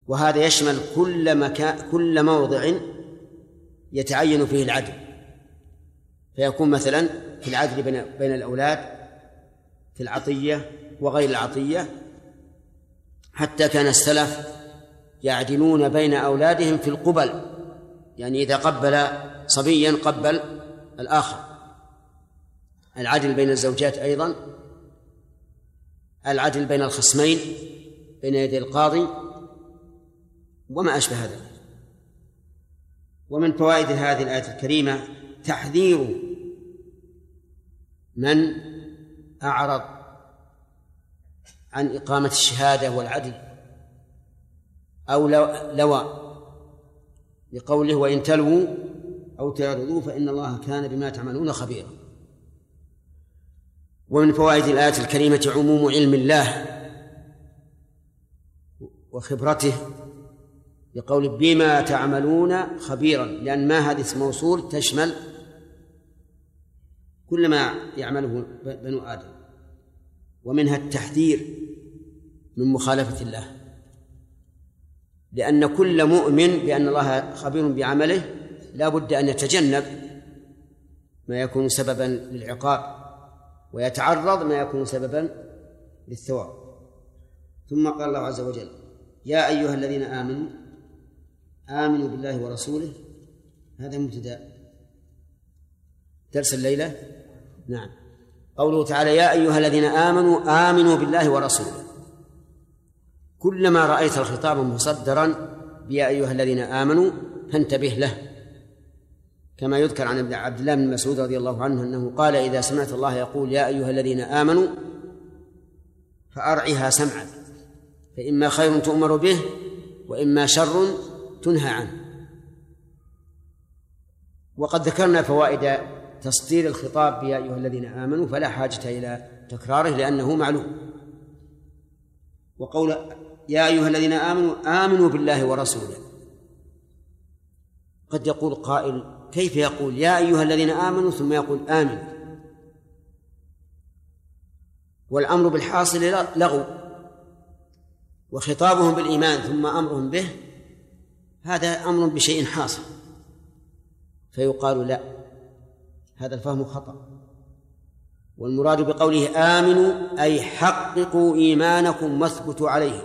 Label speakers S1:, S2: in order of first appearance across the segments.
S1: وهذا يشمل كل مكان، كل موضع يتعين فيه العدل، فيكون مثلا في العدل بين الأولاد، في العطية وغير العطية، حتى كان السلف يعدلون بين أولادهم في القبل، يعني إذا قبل صبيا قبل الآخر. العدل بين الزوجات أيضا، العدل بين الخصمين بين يدي القاضي وما أشبه ذلك. ومن فوائد هذه الآية الكريمة تحذير من أعرض عن إقامة الشهادة والعدل أو لوى، لقوله وإن تلووا أو تعرضوا فإن الله كان بما تعملون خبيرا. ومن فوائد الآية الكريمة عموم علم الله وخبرته، لقول بما تعملون خبيرا، لأن ما هذه اسم موصول تشمل كل ما يعمله بنو آدم. ومنها التحذير من مخالفة الله، لأن كل مؤمن بأن الله خبير بعمله لا بد أن يتجنب ما يكون سببا للعقاب ويتعرض ما يكون سببا للثواب. ثم قال الله عز وجل يا أيها الذين آمنوا بالله ورسوله. هذا مبتدأ درس الليلة. نعم، قوله تعالى يا أيها الذين آمنوا بالله ورسوله، كلما رأيت الخطاب مصدرا بيا أيها الذين آمنوا فانتبه له، كما يذكر عن عبد الله بن مسعود رضي الله عنه أنه قال إذا سمعت الله يقول يا أيها الذين آمنوا فأرعها سمعا، فإما خير تؤمر به وإما شر تنهى عنه. وقد ذكرنا فوائد تصدير الخطاب يا أيها الذين آمنوا، فلا حاجة إلى تكراره لأنه معلوم. وقول يا أيها الذين آمنوا بالله ورسوله، قد يقول قائل كيف يقول يا أيها الذين آمنوا ثم يقول آمنوا؟ والأمر بالحاصل لغو، وخطابهم بالإيمان ثم أمرهم به هذا أمر بشيء حاصل، فيقال لا، هذا الفهم خطأ. والمراد بقوله آمنوا أي حققوا إيمانكم واثبتوا عليه،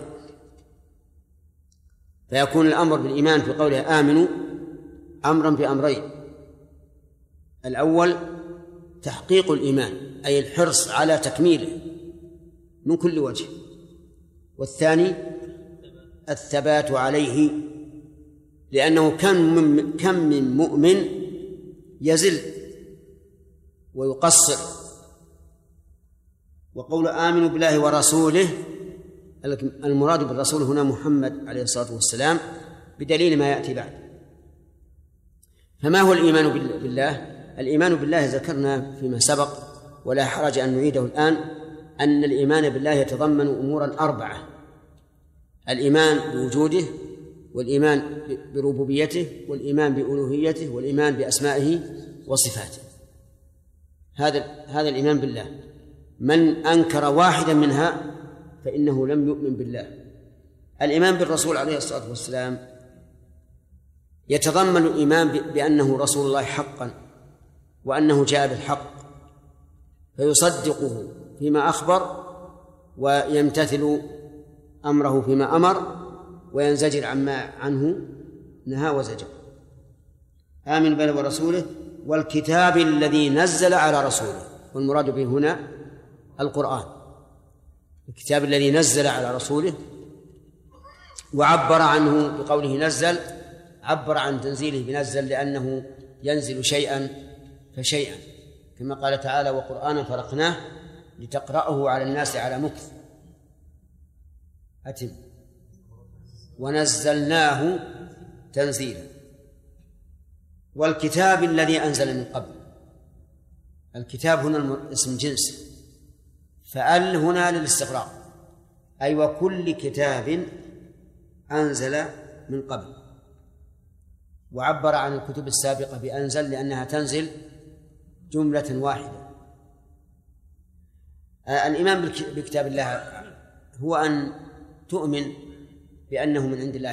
S1: فيكون الأمر بالإيمان في قوله آمنوا أمرا بأمرين: الأول تحقيق الإيمان أي الحرص على تكميله من كل وجه، والثاني الثبات عليه، لأنه كم من مؤمن يزل ويقصر. وقول آمنوا بالله ورسوله، المراد بالرسول هنا محمد عليه الصلاة والسلام بدليل ما يأتي بعد. فما هو الإيمان بالله؟ الإيمان بالله ذكرنا فيما سبق ولا حرج أن نعيده الآن، أن الإيمان بالله يتضمن أمورا أربعة: الإيمان بوجوده، والإيمان بربوبيته، والإيمان بألوهيته، والإيمان بأسمائه وصفاته. هذا الإيمان بالله. من أنكر واحدا منها فإنه لم يؤمن بالله. الإيمان بالرسول عليه الصلاة والسلام يتضمن الإيمان بأنه رسول الله حقا، وأنه جاء بالحق، فيصدقه فيما أخبر ويمتثل أمره فيما أمر وينزجر عما عنه نهى وزجر. آمن بالله ورسوله والكتاب الذي نزل على رسوله، والمراد به هنا القرآن، الكتاب الذي نزل على رسوله. وعبر عنه بقوله نزل، عبر عن تنزيله بنزل لأنه ينزل شيئا فشيئا، كما قال تعالى وقرآنا فرقناه لتقرأه على الناس على مكث. أتم ونزلناه تنزيلا. والكتاب الذي أنزل من قبل، الكتاب هنا اسم جنس، فأل هنا للاستغراق، أي وكل كتاب أنزل من قبل. وعبر عن الكتب السابقة بأنزل لأنها تنزل جملة واحدة. الإيمان بكتاب الله هو أن تؤمن بأنه من عند الله